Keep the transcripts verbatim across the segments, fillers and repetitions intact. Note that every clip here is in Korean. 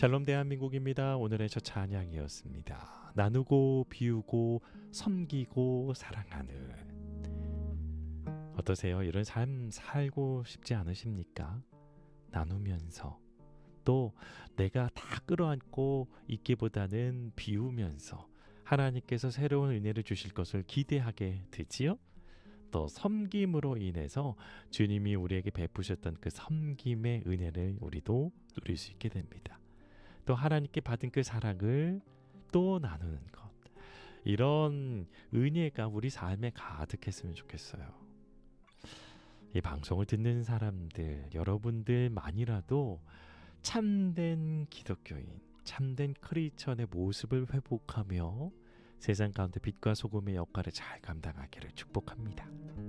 샬롬 대한민국입니다. 오늘의 첫 찬양이었습니다. 나누고 비우고 섬기고 사랑하는. 어떠세요? 이런 삶 살고 싶지 않으십니까? 나누면서 또 내가 다 끌어안고 있기보다는 비우면서 하나님께서 새로운 은혜를 주실 것을 기대하게 되지요? 또 섬김으로 인해서 주님이 우리에게 베푸셨던 그 섬김의 은혜를 우리도 누릴 수 있게 됩니다. 또 하나님께 받은 그 사랑을 또 나누는 것, 이런 은혜가 우리 삶에 가득했으면 좋겠어요. 이 방송을 듣는 사람들, 여러분들만이라도 참된 기독교인, 참된 크리스천의 모습을 회복하며 세상 가운데 빛과 소금의 역할을 잘 감당하기를 축복합니다.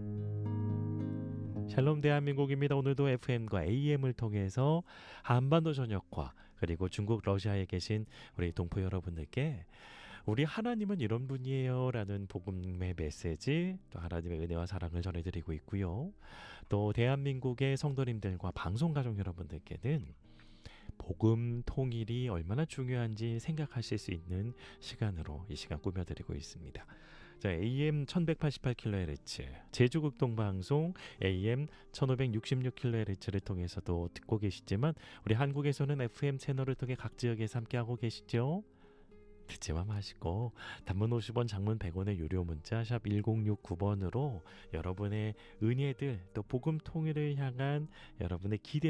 샬롬 대한민국입니다. 오늘도 에프엠과 에이엠을 통해서 한반도 전역과 그리고 중국 러시아에 계신 우리 동포 여러분들께 우리 하나님은 이런 분이에요 라는 복음의 메시지, 또 하나님의 은혜와 사랑을 전해드리고 있고요. 또 대한민국의 성도님들과 방송가족 여러분들께는 복음 통일이 얼마나 중요한지 생각하실 수 있는 시간으로 이 시간 꾸며드리고 있습니다. 자, 에이엠 천백팔십팔 킬로헤르츠 제주극동방송 에이엠 천오백육십육 킬로헤르츠를 통해서도 듣고 계시지만 우리 한국에서는 에프엠 채널을 통해 각 지역에서 함께하고 계시죠? 듣지만 마시고 단문 오십 원, 장문 백 원의 유료 문자 샵 일공육구 번으로 여러분의 은혜들, 또 복음 통일을 향한 여러분의 기대